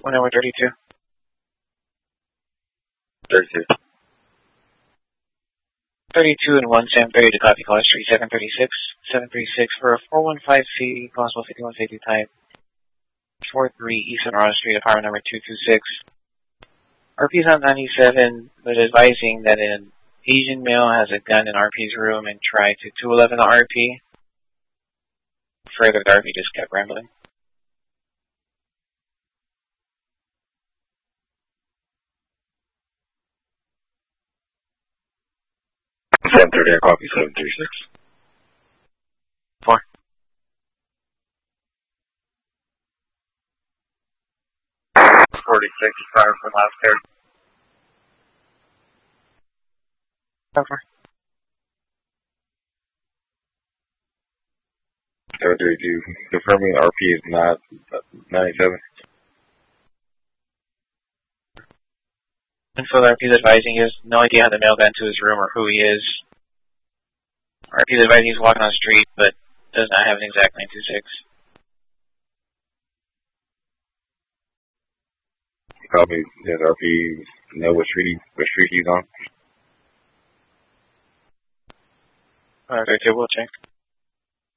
number 32. 32. 32 and 1 Sam 30 to copy, call Street 736. 736 for a 415C, possible 51 safety type. 43 East Sonora Street, apartment number 226. RP's on 97, but advising that an Asian male has a gun in RP's room and tried to 211 the RP. Further, the RP just kept rambling. Sam 30, I copy 736. 4. 46, fire from last pair. Over. 732, confirming RP is not 97. And so the RP's advising he has no idea how the male got into his room or who he is. RP's advising he's walking on the street, but does not have an exact 926. Probably does RP know what street he's on? 32, we'll check.